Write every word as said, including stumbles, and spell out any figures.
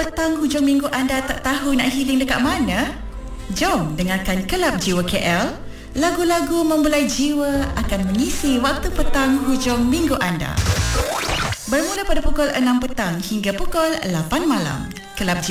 petang hujung minggu anda tak tahu nak healing dekat mana? Jom dengarkan Kelab Jiwa K L. Lagu-lagu membelai jiwa akan mengisi waktu petang hujung minggu anda. Bermula pada pukul enam petang hingga pukul lapan malam. Kelab Jiwa